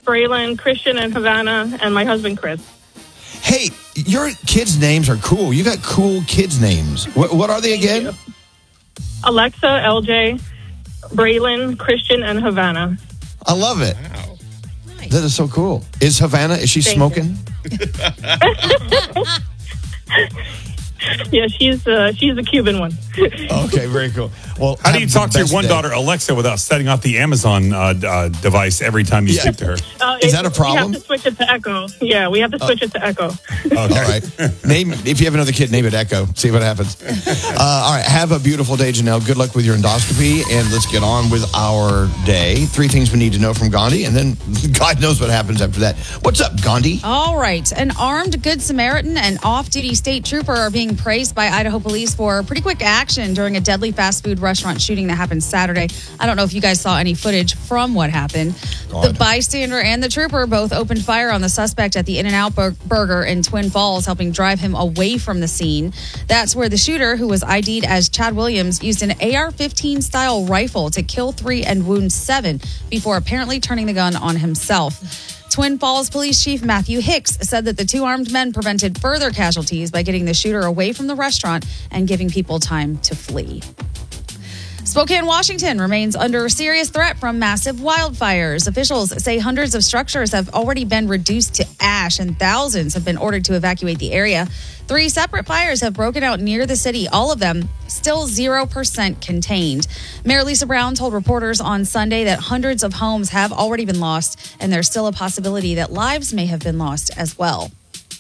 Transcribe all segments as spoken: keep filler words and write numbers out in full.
Braylon, Christian, and Havana, and my husband, Chris. Hey, your kids' names are cool. You got cool kids' names. What, what are they again? Thank you. Alexa, L J, Braylon, Christian, and Havana. I love it. Wow. Nice. That is so cool. Is Havana, is she Thank smoking? Yeah, she's uh, she's the Cuban one. Okay, very cool. Well, How do you have talk the to your best one day. daughter, Alexa, without setting off the Amazon uh, uh, device every time you Yeah. speak to her? Uh, Is it- that a problem? We have to switch it to Echo. Yeah, we have to switch it to Echo. Okay. All right. Name if you have another kid, name it Echo. See what happens. Uh, all right. Have a beautiful day, Janelle. Good luck with your endoscopy, and let's get on with our day. Three things we need to know from Gandhi, and then God knows what happens after that. What's up, Gandhi? All right. An armed Good Samaritan and off-duty state trooper are being praised by Idaho police for pretty quick action during a deadly fast food restaurant shooting that happened Saturday. I don't know if you guys saw any footage from what happened. God. The bystander and the trooper both opened fire on the suspect at the In-N-Out Bur- Burger in Twin Falls, helping drive him away from the scene. That's where the shooter, who was I D'd as Chad Williams, used an A R fifteen style rifle to kill three and wound seven before apparently turning the gun on himself. Twin Falls Police Chief Matthew Hicks said that the two armed men prevented further casualties by getting the shooter away from the restaurant and giving people time to flee. Spokane, Washington remains under serious threat from massive wildfires. Officials say hundreds of structures have already been reduced to ash and thousands have been ordered to evacuate the area. Three separate fires have broken out near the city, all of them still zero percent contained. Mayor Lisa Brown told reporters on Sunday that hundreds of homes have already been lost, and there's still a possibility that lives may have been lost as well.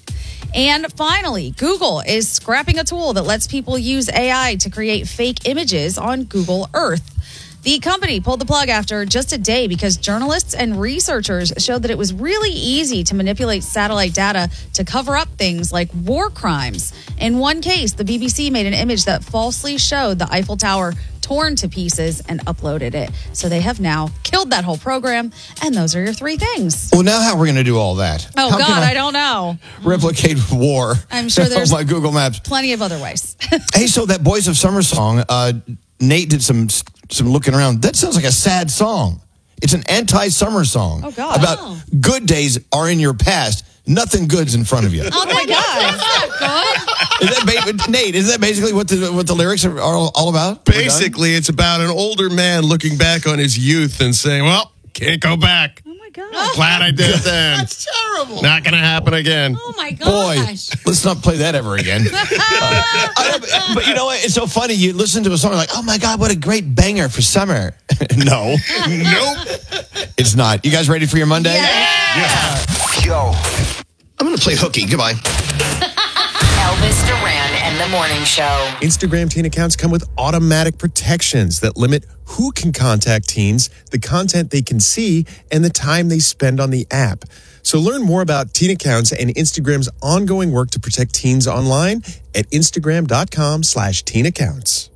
And finally, Google is scrapping a tool that lets people use A I to create fake images on Google Earth. The company pulled the plug after just a day because journalists and researchers showed that it was really easy to manipulate satellite data to cover up things like war crimes. In one case, the B B C made an image that falsely showed the Eiffel Tower torn to pieces and uploaded it. So they have now killed that whole program, and those are your three things. Well, now how are we going to do all that? Oh, How God, can I don't know. replicate war. I'm sure there's- on my Google Maps. Plenty of other ways. Hey, so that Boys of Summer song, uh, Nate did some some looking around. That sounds like a sad song. It's an anti-summer song. Oh, God. About Oh. good days are in your past. Nothing good's in front of you. Oh, my God. Is that ba- Nate, is that basically what the what the lyrics are all, all about? Basically, it's about an older man looking back on his youth and saying, well, can't go back. Oh, my God. Glad I did it then. That's terrible. Not going to happen again. Oh, my Boy, gosh. let's not play that ever again. Uh, I, but you know what? It's so funny. You listen to a song like, oh my God, what a great banger for summer. No, Nope. it's not. You guys ready for your Monday? Yeah. Yo, I'm going to play hooky. Goodbye. Elvis Duran and the Morning Show. Instagram teen accounts come with automatic protections that limit who can contact teens, the content they can see, and the time they spend on the app. So learn more about teen accounts and Instagram's ongoing work to protect teens online at Instagram.com slash teen accounts.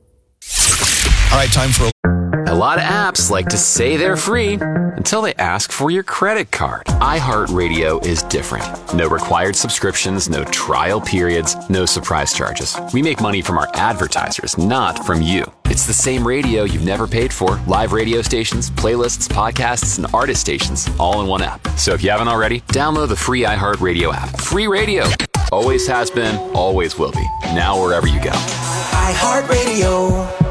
All right, time for a A lot of apps like to say they're free until they ask for your credit card. iHeartRadio is different. No required subscriptions, no trial periods, no surprise charges. We make money from our advertisers, not from you. It's the same radio you've never paid for. Live radio stations, playlists, podcasts, and artist stations all in one app. So if you haven't already, download the free iHeartRadio app. Free radio. Always has been, always will be. Now wherever you go. iHeartRadio.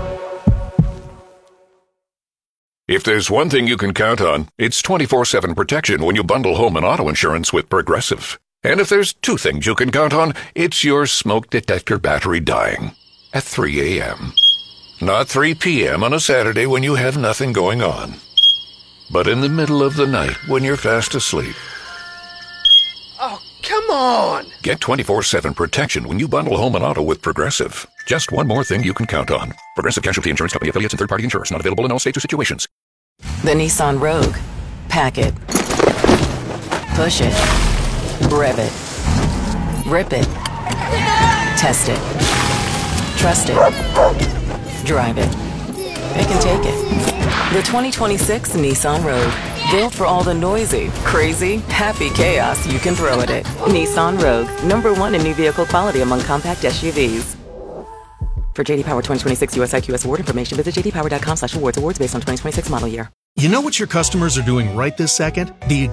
If there's one thing you can count on, it's twenty-four seven protection when you bundle home and auto insurance with Progressive. And if there's two things you can count on, it's your smoke detector battery dying at three a.m. Not three p.m. on a Saturday when you have nothing going on, but in the middle of the night when you're fast asleep. Oh, come on. Get twenty-four seven protection when you bundle home and auto with Progressive. Just one more thing you can count on. Progressive Casualty Insurance Company affiliates and third-party insurers. Not available in all states or situations. The Nissan Rogue. Pack it. Push it. Rev it. Rip it. Test it. Trust it. Drive it. It can take it. The twenty twenty-six Nissan Rogue. Built for all the noisy, crazy, happy chaos you can throw at it. Nissan Rogue. Number one in new vehicle quality among compact S U Vs. For J D Power twenty twenty-six U S I Q S award information, visit jdpower.com slash awards. Awards based on twenty twenty-six model year. You know what your customers are doing right this second? The